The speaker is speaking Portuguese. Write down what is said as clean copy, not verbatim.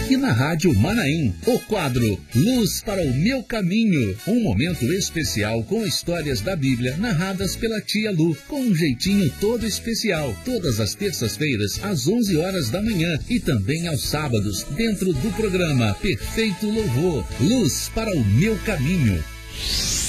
E na Rádio Manaim, o quadro Luz para o Meu Caminho, um momento especial com histórias da Bíblia narradas pela tia Lu, com um jeitinho todo especial, todas as terças-feiras às 11 horas da manhã e também aos sábados, dentro do programa Perfeito Louvor, Luz para o Meu Caminho.